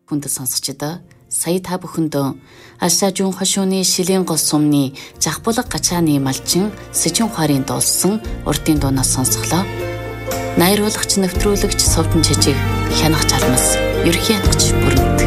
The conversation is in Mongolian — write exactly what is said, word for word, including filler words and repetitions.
хүнд сонсогчдоо сая та бүхэндөө Алсажун хошууны шилийн гол сумны жахбулаг гачааны малчин Сэжин хуарын дуулсан урдын дуунаас сонсголоо. Найруулагч, нэвтрүүлэгч, совдон жижиг хянах чалмас ерхий хангч бүрэн